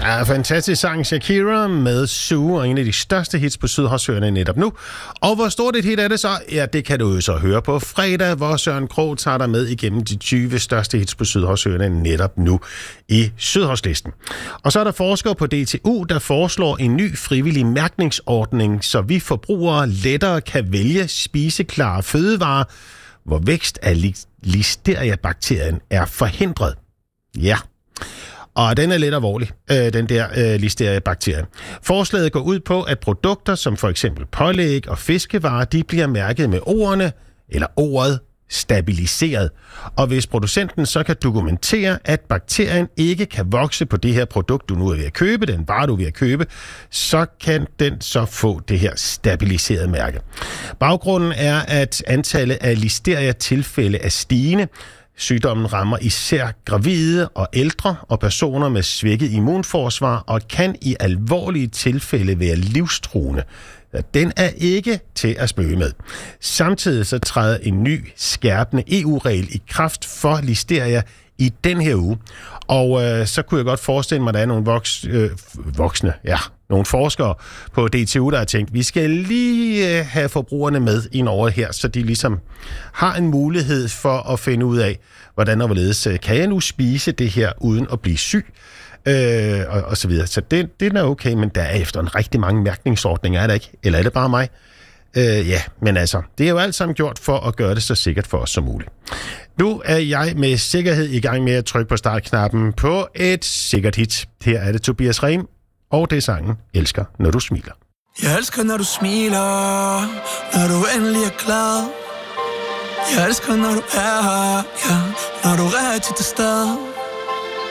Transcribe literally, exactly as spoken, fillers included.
Ja, fantastisk sang Shakira med Sue, og en af de største hits på Sydhavsøerne netop nu. Og hvor stort et hit er det så? Ja, det kan du jo så høre på fredag, hvor Søren Krogh tager dig med igennem de tyve største hits på Sydhavsøerne netop nu i Sydhavslisten. Og så er der forskere på D T U, der foreslår en ny frivillig mærkningsordning, så vi forbrugere lettere kan vælge spiseklare fødevarer, hvor vækst af Listeria-bakterien er forhindret. Ja. Og den er lidt alvorlig, øh, den der øh, Listeria-bakterie. Forslaget går ud på, at produkter som for eksempel pålæg og fiskevarer, de bliver mærket med ordene, eller ordet, stabiliseret. Og hvis producenten så kan dokumentere, at bakterien ikke kan vokse på det her produkt, du nu er ved at købe, den vare, du er ved at købe, så kan den så få det her stabiliserede mærke. Baggrunden er, at antallet af Listeria-tilfælde er stigende. Sygdommen rammer især gravide og ældre og personer med svækket immunforsvar og kan i alvorlige tilfælde være livstruende. Den er ikke til at spøge med. Samtidig så træder en ny skærpende E U-regel i kraft for Listeria i den her uge. Og øh, så kunne jeg godt forestille mig, at der er nogle voks, øh, voksne, ja, nogle forskere på D T U, der har tænkt, vi skal lige øh, have forbrugerne med ind over her, så de ligesom har en mulighed for at finde ud af, hvordan og hvorledes øh, kan jeg nu spise det her uden at blive syg, øh, og, og så videre. Så det, det er okay, men der er efter en rigtig mange mærkningsordninger, er der ikke? Eller er det bare mig? Øh, ja, men altså, det er jo alt sammen gjort for at gøre det så sikkert for os som muligt. Nu er jeg med sikkerhed i gang med at trykke på startknappen på et sikkert hit. Her er det Tobias Rehm, og det er sangen Elsker, når du smiler. Jeg elsker, når du smiler, når du endelig er glad. Jeg elsker, når du er her, ja, når du er rigtig til stede.